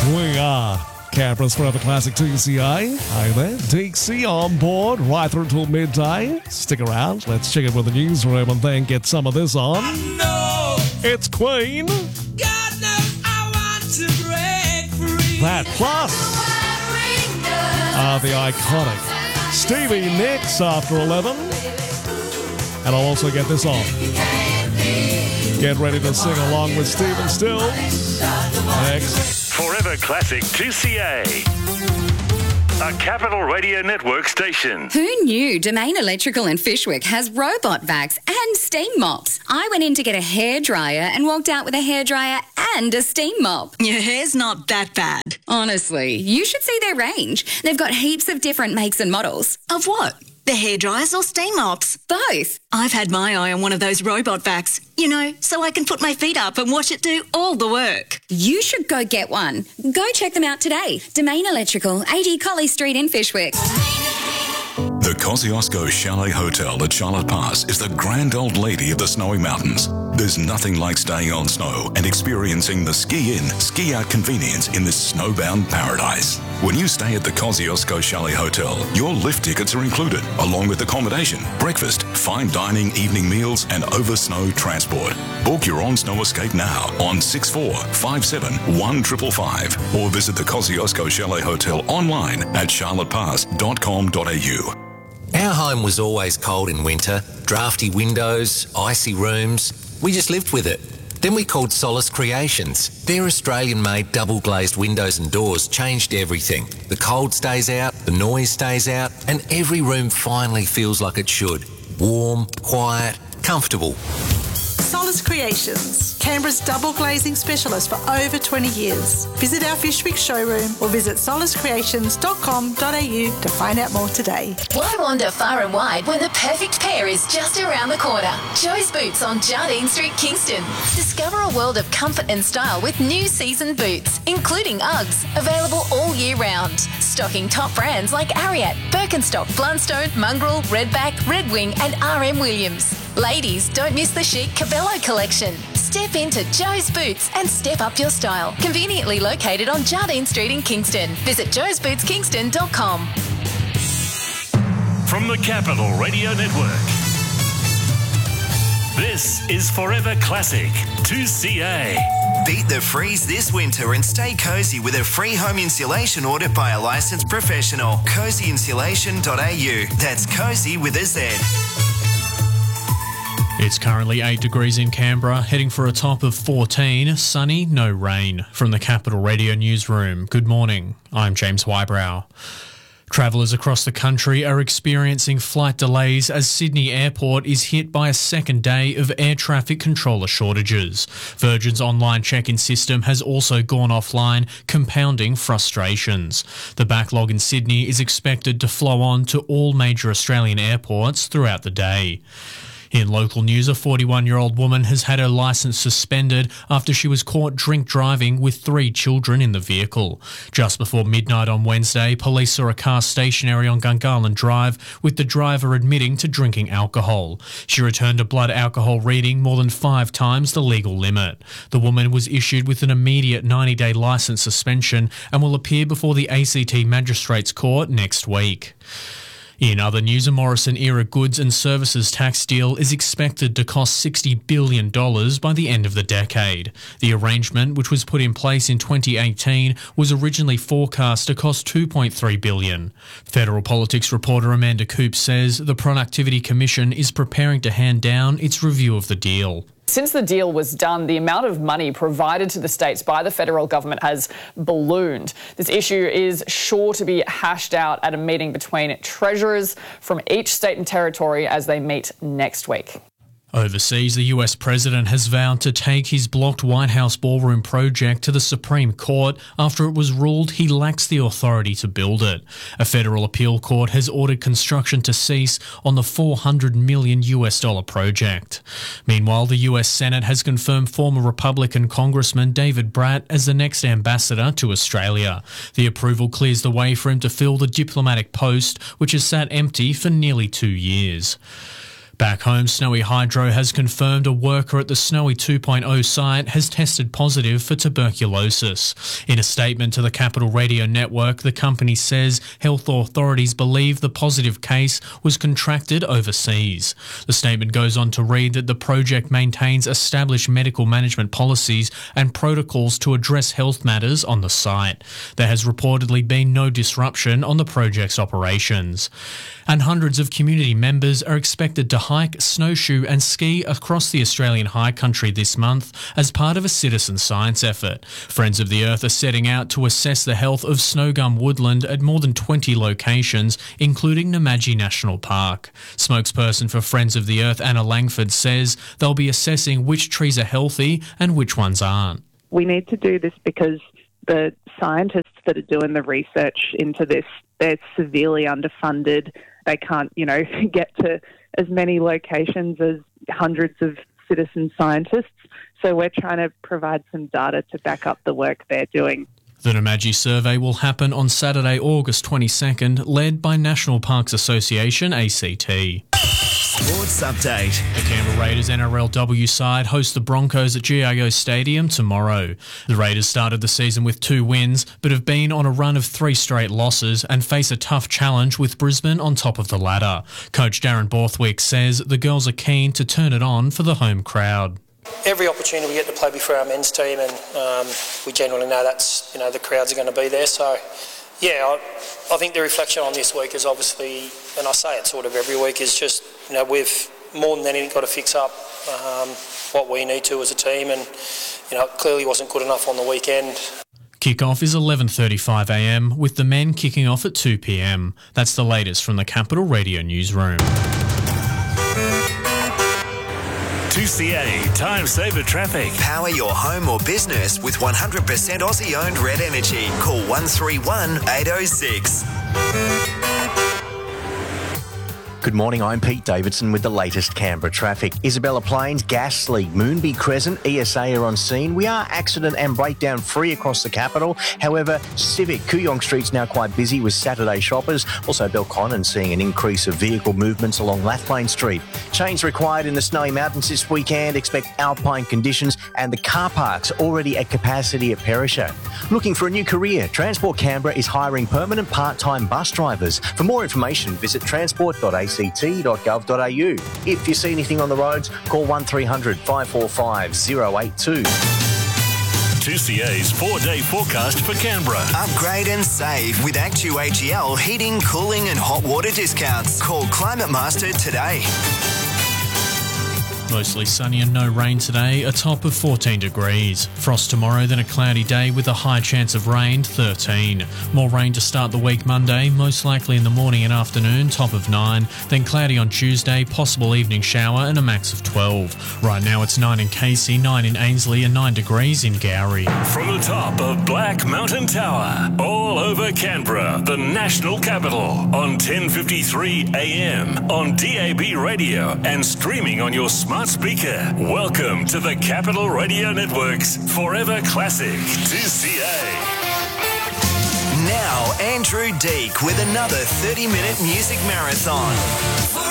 We are Canberra's Forever Classic TCA. Hi there, Dixie on board right through till midday. Stick around, let's check in with the newsroom and then get some of this on. It's Queen. God knows I want to break free. That plus the iconic Stevie Nicks after 11. And I'll also get this on. Get ready to sing along with Stephen Stills. Next. Forever Classic 2CA. A Capital Radio Network station. Who knew Domain Electrical in Fishwick has robot vacs and steam mops? I went in to get a hairdryer and walked out with a hairdryer and a steam mop. Your hair's not that bad. Honestly, you should see their range. They've got heaps of different makes and models. Of what? The hairdryers or steam mops? Both. I've had my eye on one of those robot vacs, so I can put my feet up and watch it do all the work. You should go get one. Go check them out today. Domain Electrical, 80 Colley Street in Fishwick. The Kosciuszko Chalet Hotel at Charlotte Pass is the grand old lady of the snowy mountains. There's nothing like staying on snow and experiencing the ski-in, ski-out convenience in this snowbound paradise. When you stay at the Kosciuszko Chalet Hotel, your lift tickets are included, along with accommodation, breakfast, fine dining, evening meals, and over-snow transport. Book your own snow escape now on 64571555 or visit the Kosciuszko Chalet Hotel online at charlottepass.com.au. Our home was always cold in winter, drafty windows, icy rooms. We just lived with it. Then we called Solace Creations. Their Australian-made double-glazed windows and doors changed everything. The cold stays out, the noise stays out, and every room finally feels like it should. Warm, quiet, comfortable. Solace Creations, Canberra's double glazing specialist for over 20 years. Visit our Fishwick showroom or visit solacecreations.com.au to find out more today. Why wander far and wide when the perfect pair is just around the corner? Joe's Boots on Jardine Street, Kingston. Discover a world of comfort and style with new season boots, including Uggs, available all year round. Stocking top brands like Ariat, Birkenstock, Blundstone, Mongrel, Redback, Red Wing and RM Williams. Ladies, don't miss the chic Cabello collection. Step into Joe's Boots and step up your style. Conveniently located on Jardine Street in Kingston. Visit joesbootskingston.com. From the Capital Radio Network, this is Forever Classic 2CA. Beat the freeze this winter and stay cosy with a free home insulation audit by a licensed professional. Cozyinsulation.au. That's cozy with a Z. It's currently 8 degrees in Canberra, heading for a top of 14, sunny, no rain. From the Capital Radio Newsroom, good morning. I'm James Wybrow. Travellers across the country are experiencing flight delays as Sydney Airport is hit by a second day of air traffic controller shortages. Virgin's online check-in system has also gone offline, compounding frustrations. The backlog in Sydney is expected to flow on to all major Australian airports throughout the day. In local news, a 41-year-old woman has had her licence suspended after she was caught drink driving with 3 children in the vehicle. Just before midnight on Wednesday, police saw a car stationary on Gungahlin Drive with the driver admitting to drinking alcohol. She returned a blood alcohol reading more than 5 times the legal limit. The woman was issued with an immediate 90-day licence suspension and will appear before the ACT Magistrates Court next week. In other news, a Morrison-era goods and services tax deal is expected to cost $60 billion by the end of the decade. The arrangement, which was put in place in 2018, was originally forecast to cost $2.3 billion. Federal politics reporter Amanda Coop says the Productivity Commission is preparing to hand down its review of the deal. Since the deal was done, the amount of money provided to the states by the federal government has ballooned. This issue is sure to be hashed out at a meeting between treasurers from each state and territory as they meet next week. Overseas, the US president has vowed to take his blocked White House ballroom project to the Supreme Court after it was ruled he lacks the authority to build it. A federal appeal court has ordered construction to cease on the $400 million project. Meanwhile, the US Senate has confirmed former Republican Congressman David Bratt as the next ambassador to Australia. The approval clears the way for him to fill the diplomatic post, which has sat empty for nearly 2 years. Back home, Snowy Hydro has confirmed a worker at the Snowy 2.0 site has tested positive for tuberculosis. In a statement to the Capital Radio Network, the company says health authorities believe the positive case was contracted overseas. The statement goes on to read that the project maintains established medical management policies and protocols to address health matters on the site. There has reportedly been no disruption on the project's operations. And hundreds of community members are expected to hike, snowshoe and ski across the Australian high country this month as part of a citizen science effort. Friends of the Earth are setting out to assess the health of snow gum woodland at more than 20 locations, including Namadgi National Park. Spokesperson for Friends of the Earth, Anna Langford, says they'll be assessing which trees are healthy and which ones aren't. We need to do this because the scientists that are doing the research into this, they're severely underfunded. They can't, get to as many locations as hundreds of citizen scientists. So we're trying to provide some data to back up the work they're doing. The Namadgi survey will happen on Saturday, August 22nd, led by National Parks Association, ACT. Sports update. The Canberra Raiders NRLW side host the Broncos at GIO Stadium tomorrow. The Raiders started the season with 2 wins, but have been on a run of 3 straight losses and face a tough challenge with Brisbane on top of the ladder. Coach Darren Borthwick says the girls are keen to turn it on for the home crowd. Every opportunity we get to play before our men's team, and we generally know that's the crowds are going to be there. So, yeah, I think the reflection on this week is obviously, and I say it sort of every week, is just we've more than anything got to fix up what we need to as a team, and it clearly wasn't good enough on the weekend. Kickoff is 11:35 a.m, with the men kicking off at 2 p.m. That's the latest from the Capital Radio newsroom. 2CA Time Saver Traffic. Power your home or business with 100% Aussie-owned Red Energy. Call 131 806. Good morning, I'm Pete Davidson with the latest Canberra traffic. Isabella Plains, Gas League, Moonbee Crescent, ESA are on scene. We are accident and breakdown free across the capital. However, Civic, Kooyong Street's now quite busy with Saturday shoppers. Also, Belconnen seeing an increase of vehicle movements along Lathlain Street. Change required in the Snowy Mountains this weekend. Expect alpine conditions and the car parks already at capacity at Perisher. Looking for a new career? Transport Canberra is hiring permanent part-time bus drivers. For more information, visit transport.act.gov.au. If you see anything on the roads, call 1300 545 082. 2CA's 4-day forecast for Canberra. Upgrade and save with Actu-AGL heating, cooling and hot water discounts. Call Climate Master today. Mostly sunny and no rain today, a top of 14 degrees. Frost tomorrow, then a cloudy day with a high chance of rain, 13. More rain to start the week Monday, most likely in the morning and afternoon, top of 9. Then cloudy on Tuesday, possible evening shower and a max of 12. Right now it's 9 in Casey, 9 in Ainslie and 9 degrees in Gowrie. From the top of Black Mountain Tower, all over Canberra, the national capital, on 1053 AM, on DAB radio and streaming on your smart speaker. Welcome to the Capital Radio Network's Forever Classic 2CA. Now, Andrew Deek with another 30-minute music marathon.